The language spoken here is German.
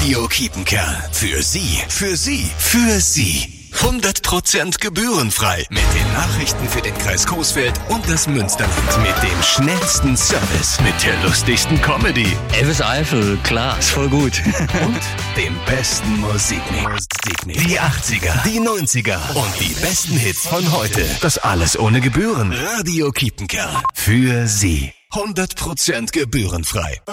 Radio Kiepenkerl. Für Sie, für Sie, für Sie. 100% gebührenfrei. Mit den Nachrichten für den Kreis Coesfeld und das Münsterland. Mit dem schnellsten Service. Mit der lustigsten Comedy. Elvis Eifel, klar, ist voll gut. Und dem besten Musikmix. Die 80er, die 90er und die besten Hits von heute. Das alles ohne Gebühren. Radio Kiepenkerl. Für Sie. 100% gebührenfrei.